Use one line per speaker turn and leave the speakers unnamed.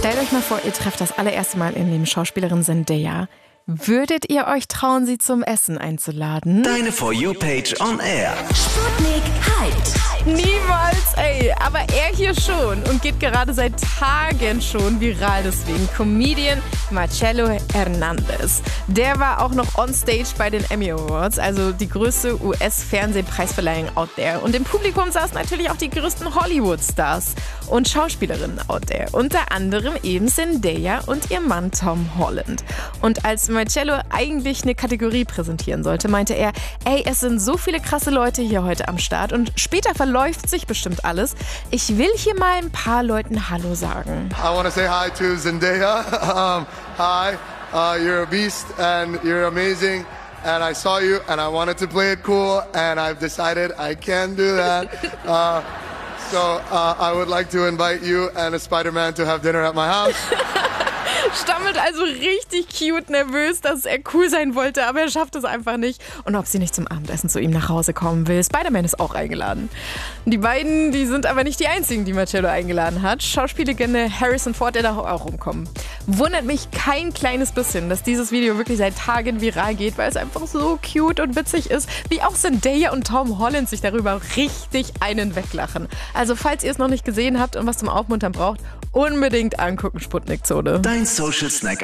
Stellt euch mal vor, ihr trefft das allererste Mal in Leben Schauspielerin Zendaya. Würdet ihr euch trauen, sie zum Essen einzuladen?
Deine For You-Page on Air.
Sputnik Hyped.
Niemals, ey. Aber er hier schon und geht gerade seit Tagen schon viral deswegen. Comedian Marcelo Hernandez. Der war auch noch on stage bei den Emmy Awards, also die größte US-Fernsehpreisverleihung out there. Und im Publikum saßen natürlich auch die größten Hollywood-Stars und Schauspielerinnen out there. Unter anderem eben Zendaya und ihr Mann Tom Holland. Und als Marcelo eigentlich eine Kategorie präsentieren sollte, meinte er, ey, es sind so viele krasse Leute hier heute am Start und später verläuft sich bestimmt alles. Ich will hier mal ein paar Leuten Hallo sagen.
I want to say hi to Zendaya. Hi, you're a beast and you're amazing. And I saw you and I wanted to play it cool and I've decided I can't do that. So I would like to invite you and a Spider-Man to have dinner at my house.
Stammelt also richtig cute nervös, dass er cool sein wollte, aber er schafft es einfach nicht. Und ob sie nicht zum Abendessen zu ihm nach Hause kommen will. Spider-Man ist auch eingeladen. Die beiden, die sind aber nicht die einzigen, die Marcelo eingeladen hat. Schauspiellegende Harrison Ford, der darf auch rumkommen. Wundert mich kein kleines bisschen, dass dieses Video wirklich seit Tagen viral geht, weil es einfach so cute und witzig ist, wie auch Zendaya und Tom Holland sich darüber richtig einen weglachen. Also falls ihr es noch nicht gesehen habt und was zum Aufmuntern braucht, unbedingt angucken, Sputnik Zone.
Dein Social Snack